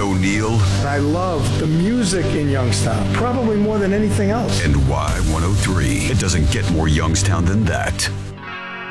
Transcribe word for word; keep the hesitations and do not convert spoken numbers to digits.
O'Neill. I love the music in Youngstown, probably more than anything else. And Y one oh three. It doesn't get more Youngstown than that.